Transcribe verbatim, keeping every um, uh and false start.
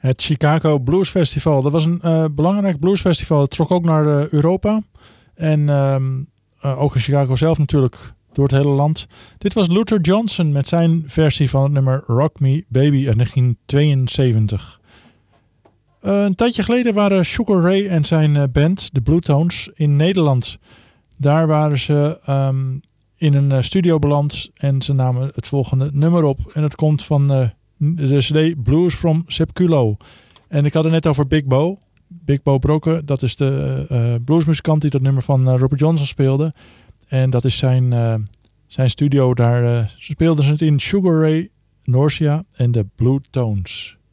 Het Chicago Blues Festival. Dat was een uh, belangrijk bluesfestival. Het trok ook naar uh, Europa. En um, uh, ook in Chicago zelf natuurlijk door het hele land. Dit was Luther Johnson met zijn versie van het nummer Rock Me Baby uit negentien tweeënzeventig. Uh, een tijdje geleden waren Sugar Ray en zijn uh, band, de Bluetones, in Nederland. Daar waren ze um, in een uh, studio beland en ze namen het volgende nummer op. En het komt van uh, de cd Blues from Sepculo. En ik had het net over Big Bo. Big Bo Brokken, dat is de uh, bluesmuzikant die dat nummer van uh, Robert Johnson speelde. En dat is zijn, uh, zijn studio. Daar uh, speelden ze het in Sugar Ray, Norcia en de Bluetones.